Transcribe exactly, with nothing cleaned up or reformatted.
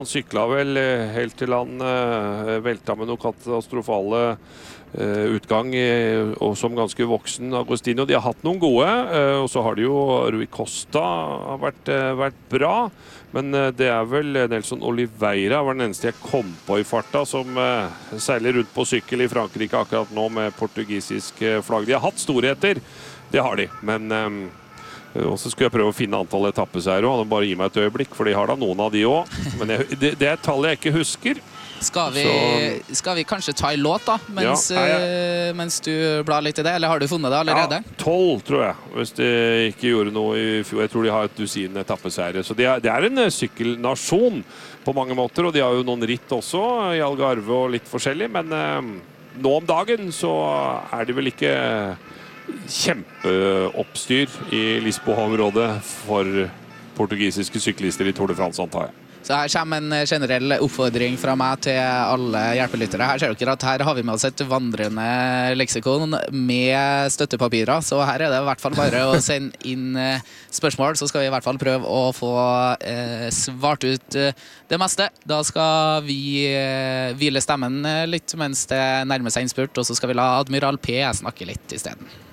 Han sykla vel eh, helt til han eh, velta med noe katastrofale eh, utgang, eh, og som ganske voksen Agostino. De har hatt noen gode, eh, og så har de jo Rui Costa har vært, eh, vært bra. Men eh, det er vel Nelson Oliveira var den eneste jeg kom på i farta, som eh, seiler rundt på sykkel i Frankrike akkurat nå med portugisisk eh, flagg. De har hatt storheter, det har de, men eh, og så skal jeg prøve å finne antall etappeseiere, og han bare gi meg et øyeblikk, for de har da noen av de også. Men jeg, det, det er et tall jeg ikke husker. Skal vi, så, skal vi kanskje ta en låt da, mens, ja, jeg, mens du blar litt i det, eller har du funnet det allerede? Ja, tolv tror jeg, hvis de ikke gjorde noe i fjor. Jeg tror de har et dusin etappeseiere. Så det er, det er en sykkelnasjon på mange måter, og de har jo noen ritt også, i Algarve og litt forskjellig, men eh, nå om dagen så er de vel ikke kjempeoppstyr i Lisboa-området for portugisiske syklister i Tour de France, antar jeg. Så her kommer en generell oppfordring fra meg til alle hjelpelyttere. Her ser dere at her har vi med oss et vandrende leksikon med støttepapirer, så her er det i hvert fall bare å sende inn spørsmål, så skal vi i hvert fall prøve å få eh, svart ut det meste. Da skal vi eh, hvile stemmen litt mens det nærmer seg innspurt, og så skal vi la Admiral P snakke litt i stedet.